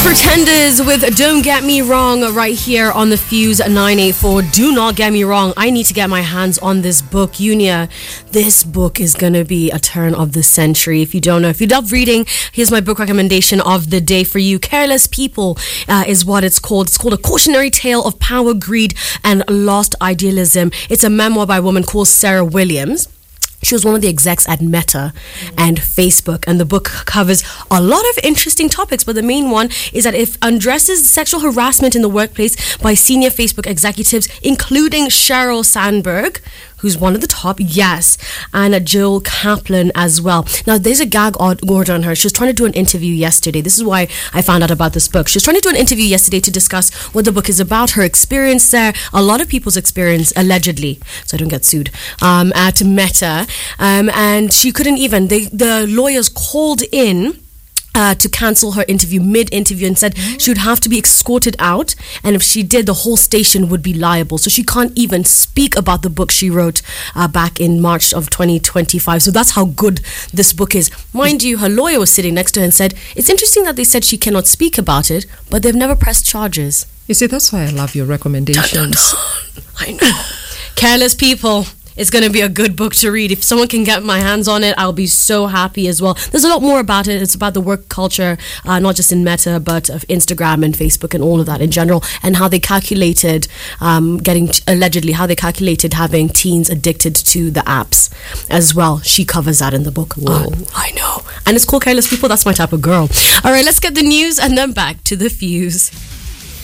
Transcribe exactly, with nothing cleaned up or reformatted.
Pretenders with Don't Get Me Wrong right here on the Fuse nine eighty-four. Do not get me wrong, I need to get my hands on this book, Unia. This book is going to be a turn of the century. If you don't know, if you love reading, here's my book recommendation of the day for you. Careless People uh, is what it's called. It's called A Cautionary Tale of Power, Greed, and Lost Idealism. It's a memoir by a woman called Sarah Williams. She was one of the execs at Meta mm-hmm. and Facebook, and the book covers a lot of interesting topics, but the main one is that it addresses sexual harassment in the workplace by senior Facebook executives, including Sheryl Sandberg, who's one of the top, yes, and uh, Jill Kaplan as well. Now, there's a gag order on her. She was trying to do an interview yesterday. This is why I found out about this book. She was trying to do an interview yesterday to discuss what the book is about, her experience there, a lot of people's experience, allegedly, so I don't get sued, um, at Meta. Um, and she couldn't even, they, the lawyers called in Uh, to cancel her interview mid-interview and said mm-hmm. she would have to be escorted out, and if she did, the whole station would be liable. So she can't even speak about the book she wrote uh, back in March of twenty twenty-five. So that's how good this book is. Mind you, her lawyer was sitting next to her and said, it's interesting that they said she cannot speak about it, but they've never pressed charges. You see, that's why I love your recommendations. Dun, dun, dun. I know. Careless People. It's going to be a good book to read. If someone can get my hands on it, I'll be so happy as well. There's a lot more about it. It's about the work culture, uh, not just in Meta, but of Instagram and Facebook and all of that in general, and how they calculated um, getting, allegedly, how they calculated having teens addicted to the apps as well. She covers that in the book. Whoa. Uh, I know. And it's called Careless People. That's my type of girl. All right, let's get the news and then back to the Fuse.